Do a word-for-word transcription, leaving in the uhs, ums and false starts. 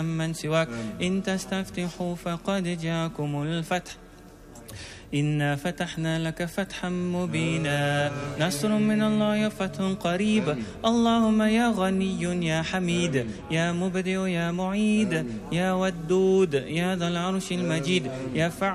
من سواك إن تستفتحوا فقد جاءكم الفتح إنا فتحنا لك فتحا مبينا نصر من الله فتح قريب اللهم يا غني يا حميد يا مبدئ يا معيد يا ودود يا ذا العرش المجيد يا فعال